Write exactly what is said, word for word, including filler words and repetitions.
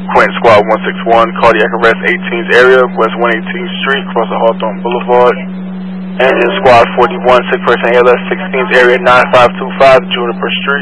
Quentin Squad one six one, cardiac arrest eighteenth area, West one eighteenth Street, across the Hawthorne Boulevard. Engine Squad forty-one, sick person A L S sixteenth area, nine five two five, Juniper Street.